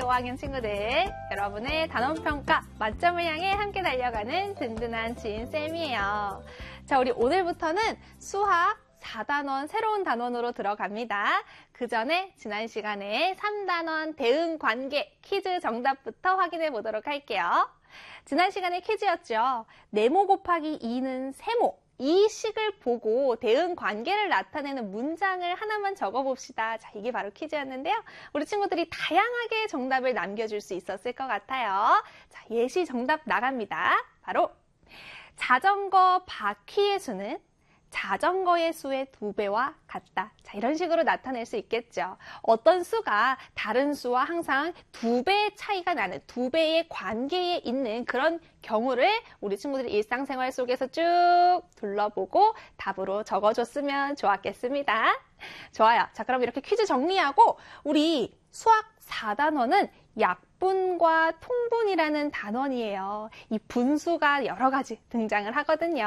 5학년 친구들, 여러분의 단원평가 만점을 향해 함께 달려가는 든든한 지인쌤이에요. 자, 우리 오늘부터는 수학 4단원 새로운 단원으로 들어갑니다. 그 전에 지난 시간에 3단원 대응관계 퀴즈 정답부터 확인해 보도록 할게요. 지난 시간에 퀴즈였죠. 네모 곱하기 2는 세모. 이 식을 보고 대응관계를 나타내는 문장을 하나만 적어봅시다. 자, 이게 바로 퀴즈였는데요. 우리 친구들이 다양하게 정답을 남겨줄 수 있었을 것 같아요. 자, 예시 정답 나갑니다. 바로 자전거 바퀴의 수는 자전거의 수의 2배와 같다. 자, 이런 식으로 나타낼 수 있겠죠. 어떤 수가 다른 수와 항상 2배의 차이가 나는 2배의 관계에 있는 그런 경우를 우리 친구들이 일상생활 속에서 쭉 둘러보고 답으로 적어줬으면 좋았겠습니다. 좋아요. 자, 그럼 이렇게 퀴즈 정리하고 우리 수학 4단원은 약분과 통분이라는 단원이에요. 이 분수가 여러 가지 등장을 하거든요.